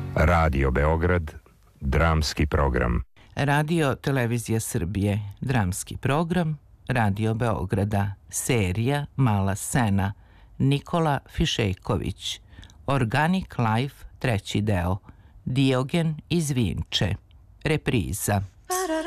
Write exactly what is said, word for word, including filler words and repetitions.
Radio Beograd, dramski program. Radio Televizija Srbije, dramski program, Radio Beograda, serija Mala scena, Nikola Fišejković, Organic Life, treći deo, Diogen iz Vinče, repriza.